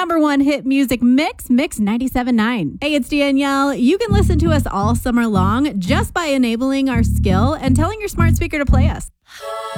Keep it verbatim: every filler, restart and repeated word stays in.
number one hit music mix, Mix ninety-seven point nine. Hey, it's Danielle. You can listen to us all summer long just by enabling our skill and telling your smart speaker to play us.